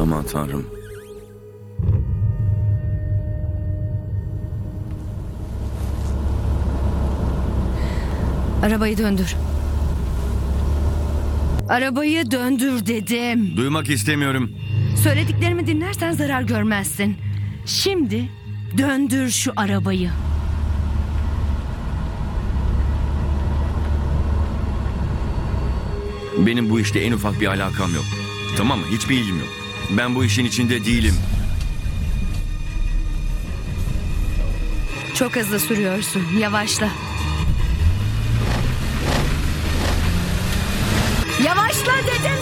Aman Tanrım. Arabayı döndür. Arabayı döndür dedim. Duymak istemiyorum. Söylediklerimi dinlersen zarar görmezsin. Şimdi döndür şu arabayı. Benim bu işte en ufak bir alakam yok. Tamam mı? Hiçbir ilgim yok. Ben bu işin içinde değilim. Çok hızlı sürüyorsun. Yavaşla. Yavaşla dedim